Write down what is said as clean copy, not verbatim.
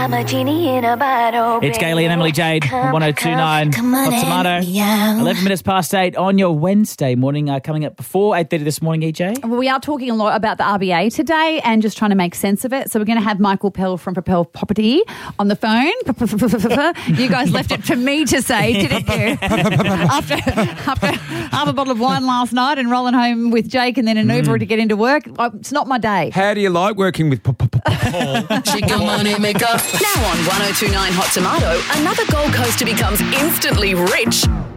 I'm a genie in a bottle. It's Gailey and Emily Jade on 102.9 Hot Tomato. 11 minutes past 8 on your Wednesday morning. Coming up before 8:30 this morning, EJ. Well, we are talking a lot about the RBA today and just trying to make sense of it. So we're going to have Michael Pell from Propel Property on the phone. You guys left it for me to say, didn't you? after half a bottle of wine last night and rolling home with Jake and then an Uber to get into work. It's not my day. How do you like working with Paul? She got money maker. Now on 102.9 Hot Tomato, another Gold Coaster becomes instantly rich